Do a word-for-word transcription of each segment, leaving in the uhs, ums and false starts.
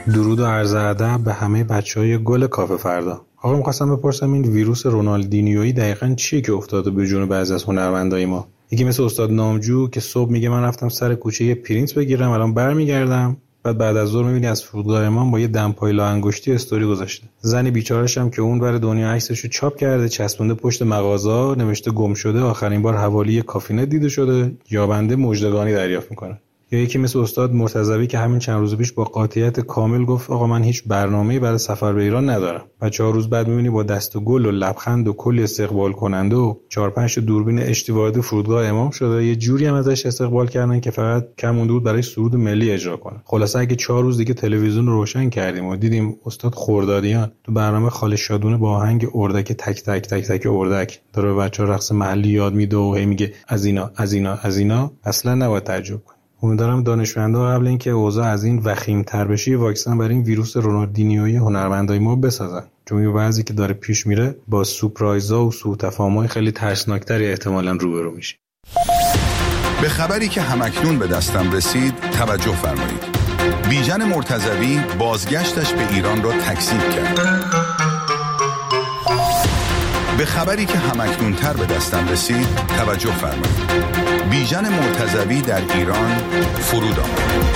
درود و عرض ادب به همه بچهای گل کافه فردا. آقا می‌خواستم بپرسم این ویروس رونالدینیویی دقیقاً چیه که افتاده به جون بعضی از هنرمندای ما؟ یکی مثل استاد نامجو که صبح میگه من رفتم سر کوچه یه پرینت بگیرم الان برمیگردم، بعد بعد از ظهر میبینی از فرودگاه امام با یه دمپایی لا انگشتی استوری گذاشته. زنی بیچاره‌ش هم که اون ور دنیا عکسشو چاپ کرده چسبونده پشت مغازه، نوشته گم شده، آخرین بار حوالی کافینه دیده شده، یابنده مژدگانی دریافت میکنه. یا یکی مثل استاد مرتضوی که همین چند روز پیش با قاطعیت کامل گفت آقا من هیچ برنامه‌ای برای سفر به ایران ندارم. بعد چهار روز بعد می‌بینی با دست و گل و لبخند و کلی استقبال کننده و چهار پنج تا دوربین اشتی وارد فرودگاه امام شده. یه جوری هم ازش استقبال کردن که فقط کم مونده بود برای سرود ملی اجرا کنه. خلاصه اگه چهار روز دیگه تلویزیون رو روشن کردیم و دیدیم استاد خردادیان تو برنامه خاله شادونه با آهنگ اردک تک تک تک تک اردک داره به بچه‌ها رقص محلی یاد میده و هی میگه از اینا از اینا از اینا، اصلا نباید تعجب کنیم. امیدوارم دانشمندا قبل اینکه اوضاع از این وخیم‌تر بشه واکسن برای این ویروس رونالدینیویی هنرمندای ما بسازن، چون یه وضعی که داره پیش میره با سورپرایزها و سوء تفاهم‌های خیلی ترسناکتری احتمالاً روبرو میشه. به خبری که همکنون به دستم رسید توجه فرمایید. بیژن مرتضوی بازگشتش به ایران را تکذیب کرد. به خبری که همکنون تر به دستم رسید توجه فرمایید. بیژن مرتضوی در ایران فرود آمد.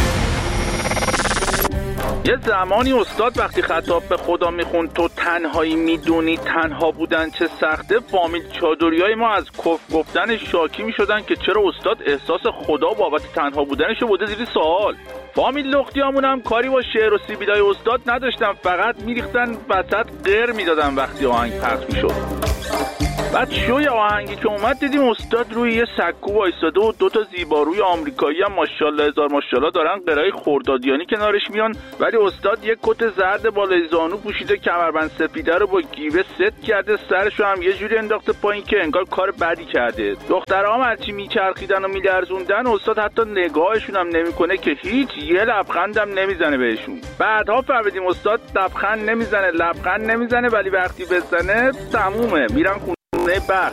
یه زمانی استاد وقتی خطاب به خدا میخوند تو تنهایی میدونی تنها بودن چه سخته، فامیل چادریای ما از کف گفتن شاکی میشدن که چرا استاد احساس خدا بابت تنها بودنشو بوده زیر سوال. فامیل لختیامون هم کاری با شعر و سیبیلای استاد نداشتن، فقط میریختن وسط غر میدادن وقتی آهنگ پخش میشد. بعد شوی آهنگی که اومد دیدیم استاد روی یه سکو وایساده و دوتا زیباروی آمریکایی هم ماشاءالله هزار ماشاءالله دارن قرای خردادیانی کنارش میان، ولی استاد یه کت زرد بالای زانو پوشیده، کمربند سپیده رو با گیوه ست کرده، سرشو هم یه جوری انداخته پایین که انگار کار بدی کرده. دخترها هم هرچی میچرخیدن و میلرزوندن استاد حتی نگاهشون هم نمیکنه که هیچ یه لبخندم نمیزنه بهشون. بعدها فهمیدیم استاد لبخند نمیزنه لبخند نمیزنه ولی وقتی بزنه تمومه، میرن خونه بخت.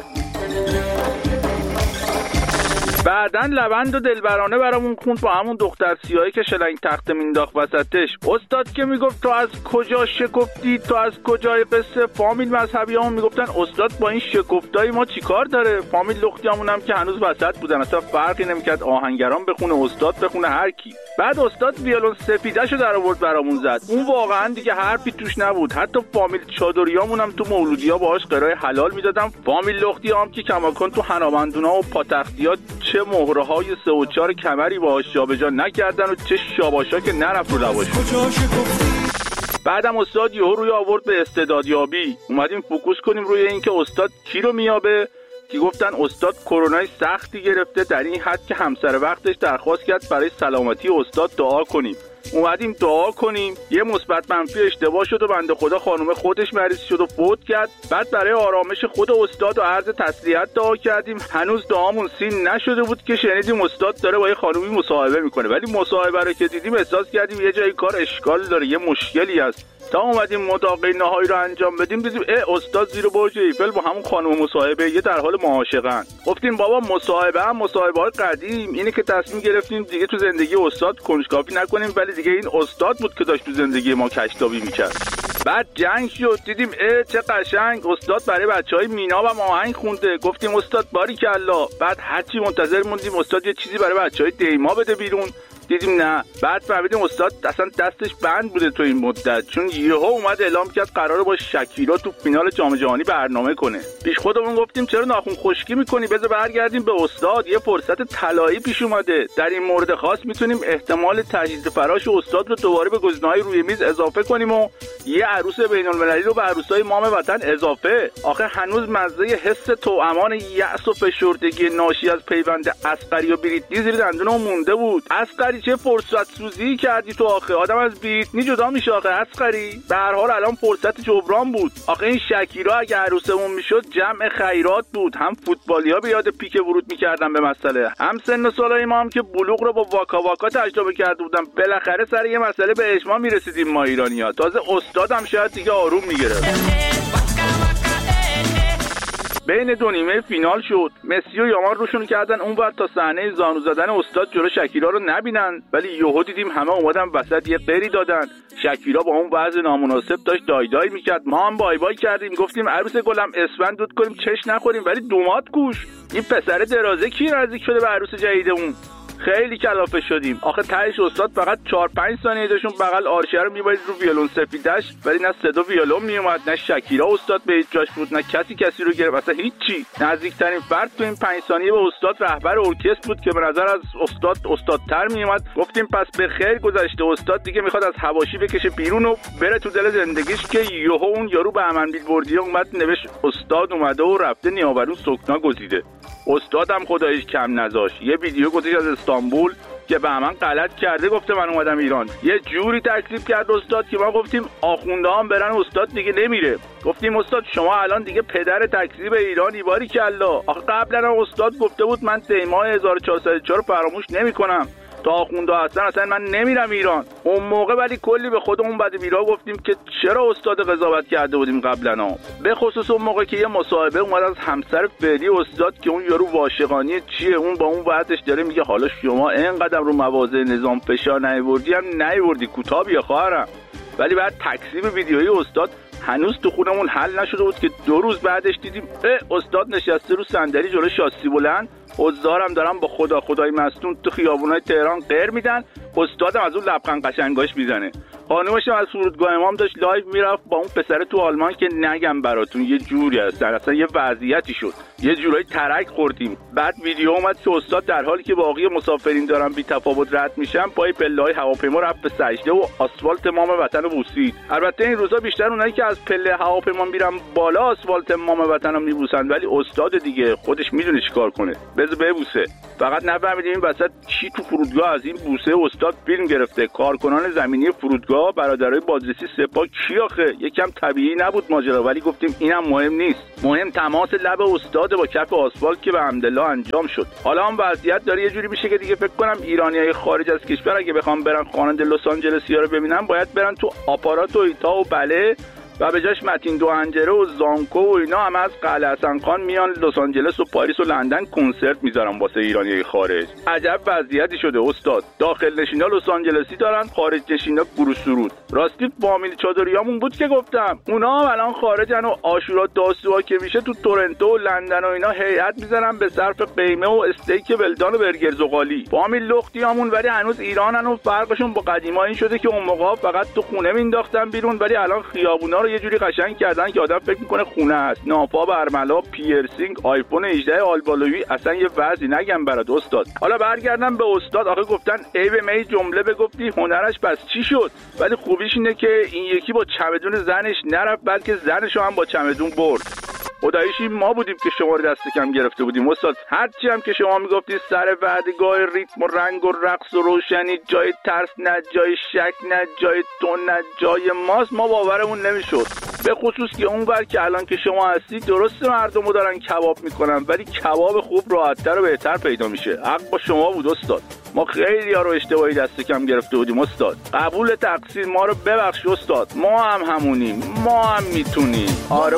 بعدن لبند و دلبرانه برامون خوند با همون دختر سیاهی که شلنگ تخته مینداخت وسطش. استاد که میگفت تو از کجا شکفتی، تو از کجای قصه. فامیل مذهبی همون میگفتن استاد با این شکفتای ما چیکار داره. فامیل لختیامون هم که هنوز وسط بودن، اصلا فرقی نمیکرد آهنگران بخونه استاد بخونه هر کی. بعد استاد ویولون سپیدهشو در آورد برامون زد، اون واقعا دیگه حرفی توش نبود. حتی فامیل چادریامون هم تو مولودیا باهاش قرای حلال میدادن. فامیل لختیام که کماکان تو حنابندونا و پاتختیا چه مهره‌های سه و چهار کمری باهاش جابجا نکردن و چه شاباشا که نرفت رو لباش. بعدم استاد یهو روی آورد به استعدادیابی. اومدیم فوکوس کنیم روی این که استاد کی رو میابه، که گفتن استاد کرونای سختی گرفته در این حد که همسر وقتش درخواست کرد برای سلامتی استاد دعا کنیم. اومدیم دعا کنیم، یه مثبت منفی اشتباه شد و بنده خدا خانم خودش مریض شد و فوت کرد. بعد برای آرامش خود استاد و عرض تسلیت دعا کردیم. هنوز دعامون سین نشده بود که شنیدیم استاد داره با یه خانومی مصاحبه میکنه، ولی مصاحبه رو که دیدیم احساس کردیم یه جای کار اشکال داره، یه مشکلی هست. تا اومدیم مداقه نهایی رو انجام بدیم دیدیم اه استاد زیر برج ایفل با همون خانم مصاحبه یه در حال معاشقن. گفتیم بابا مصاحبه هم مصاحبه های قدیم اینه که تصمیم گرفتیم دیگه تو زندگی استاد کنجکاوی نکنیم، ولی دیگه این استاد بود که داشت تو زندگی ما کشتابی میکرد. بعد جنگ شد، دیدیم اه چه قشنگ استاد برای بچهای مینا و آهنگ خونده. گفتیم استاد باریکالله. بعد هرچی منتظر موندیم استاد یه چیزی برای بچهای دیما بده بیرون، دیدیم نه. بعد فهمیدیم استاد اصلا دستش بند بوده تو این مدت، چون یهو اومد اعلام کرد قراره با شکیرا تو فینال جام جهانی برنامه کنه. پیش خودمون گفتیم چرا ناخن خشکی میکنی، بذار برگردیم به استاد، یه فرصت طلایی پیش اومده. در این مورد خاص میتونیم احتمال تجدید فراش استاد رو دوباره به گزینه‌های روی میز اضافه کنیم و یه عروس بین‌المللی رو به عروسای مام وطن اضافه. آخه هنوز مزه حس توامان یأس و فشردگی ناشی از پیوند اصغری و بریتنی زیر دندونم مونده بود. اصغری چه فرصت سوزی کردی تو، آخه آدم از بریتنی جدا میشه آخه اصغری. به هر حال الان فرصت جبران بود. آخه این شکیرا اگه عروسمون میشد جمع خیرات بود، هم فوتبالیا به یاد پیک ورود میکردن به مسئله، هم سن و سالای ما هم که بلوغ رو با واکا واکا تجربه کرده بودن. بالاخره سر یه مسئله به اجماع میرسیدیم ما ایرانی‌ها. تازه استادم شاید دیگه آروم میگرفت. بین دو نیمه فینال شد. مسی و یامان روشون کردن اونور تا صحنه زانو زدن استاد جلو شکیرا رو نبینن، ولی یهو دیدیم همه اومدن وسط یه قری دادن. شکیرا با اون وضع نامناسب داشت دای دای میکرد. ما هم بای بای کردیم، گفتیم عروس گلم اسفند دود کنیم چش نخوریم، ولی دومات کوش. این پسر درازه کی نزدیک شده به عروس جدیدمون؟ خیلی کلافه شدیم. آخه تهش استاد فقط چهار پنج ثانیه داشون بغل آرشه رو میبرید رو ویولون سفیدش، ولی نه صدا ویولون میومد، نه شکیرا استاد به هیچ جاش بود، نه کسی کسی رو گرفت، اصلا هیچی. نزدیکترین فرد تو این پنج ثانیه به استاد رهبر ارکستر بود که به نظر از استاد استادتر میومد. گفتیم پس به خیر گذشته، استاد دیگه میخواد از حواشی بکشه بیرون و بره تو دل زندگیش، که یهو اون یارو به امن بیلبوردی اومد نوشت استاد اومده و رفته نیاورون سکنا گزیده. استادم خداییش کم نذاشت، یه ویدیو گذاشت از استانبول که به من غلط کرده، گفته من اومدم ایران. یه جوری تکذیب کرد استاد که ما گفتیم آخونده هم برن استاد دیگه نمیره. گفتیم استاد شما الان دیگه پدر تکذیب ایرانی، باری کلا. آخه قبلا استاد گفته بود من دیماه هزار و چهارصد و چهار رو فراموش نمی‌کنم، تا آخونده هستن اصلا من نمیرم ایران. اون موقع ولی کلی به خودمون بد بیرا گفتیم که چرا استاد قضاوت کرده بودیم قبلا، به خصوص اون موقع که یه مصاحبه اومد از همسر فعلی استاد که اون یارو عاشقانه چیه، اون با اون وقتش داره میگه حالا شما اینقدر رو مواضع نظام فشار نیوردی هم نیوردی کوتاه بیا خواهرم. ولی بعد تکذیب ویدیویی استاد هنوز تو خونمون حل نشده بود که دو روز بعدش دیدیم استاد نشسته رو صندلی جلوی شاسی بلند، حضارم دارن با خدا خدای مستون تو خیابونای تهران غیر میدن، استادم از اون لبخند قشنگاش میزنه. خانومش از فرودگاه امام داشت لایو میرفت با اون پسر تو آلمان که نگم براتون یه جوری هستن، اصلا یه وضعیتی شد، یه جورایی ترک خوردیم. بعد ویدیو اومد که استاد در حالی که باقی مسافرین دارن بی تفاوت رد میشن پای پله‌های هواپیما رفت به سجده و آسفالت مام وطن رو بوسید. البته این روزا بیشتر اونایی که از پله هواپیما میرن بالا آسفالت مام وطن رو میبوسن، ولی استاد دیگه خودش میدونه چیکار کنه، بذار ببوسه. فقط نفهمیدیم این وسط کی تو فرودگاه از این بوسه استاد فیلم گرفته. کارکنان زمینی فرودگاه، برادرای بازرسی سپاه کی آخه؟ یکم طبیعی نبود ماجرا، ولی گفتیم اینم مهم نیست، مهم تماس لب استاد با کف آسفالت که به حمدالله انجام شد. حالا هم وضعیت داره یه جوری میشه که دیگه فکر کنم ایرانیای خارج از کشور اگه بخوام برن خواننده لس آنجلسیا رو ببینن باید برن تو آپارات و ایتا و بله و به جاش متین دوهنجره و زانکو و اینا هم از قلعه حسن خان میان لس آنجلس و پاریس و لندن کنسرت میذارن واسه ایرانیای خارج. عجب وضعیتی شده استاد. داخل نشینا لس آنجلسی دارن، خارج نشینا گروه سرود. راستی فامیل چادریامون بود که گفتم اونا هم الان خارجن و عاشورا داسوها که میشه تو تورنتو و لندن و اینا هیئت میذارن به صرف قیمه و استیک ولدان و برگر زغالی. فامیل لختیامون ولی هنوز ایرانن و فرقشون با قدیما این شده که اون موقع فقط تو خونه مینداختن بیرون، ولی الان خیابونا یه جوری قشنگ کردن که آدم فکر میکنه خونه است. نافا، برملا، پیرسینگ، آیفون هجده آلبالویی، اصلا یه وضعی نگم برات استاد. حالا برگردم به استاد. آخه گفتن ای به می جمله بگفتی هنرش پس چی شد؟ ولی خوبیش اینه که این یکی با چمدون زنش نرفت بلکه زنشو هم با چمدون برد. خداییش ما بودیم که شما رو دست کم گرفته بودیم استاد. هرچی هم که شما میگفتید سر وعدگاه ریتم و رنگ و رقص و روشنی، جای ترس نه، جای شک نه، جای تو نه، جای ماست، ما باورمون نمیشد. به خصوص که اونور که الان که شما هستی درسته مردمو دارن کباب میکنن، ولی کباب خوب راحت‌تر و بهتر پیدا میشه. حق با شما بود استاد. ما خیلی ها رو اشتباهی دست کم گرفته بودیم استاد. قبول تقصیر، ما رو ببخش استاد. ما هم همونیم، ما هم میتونیم. آره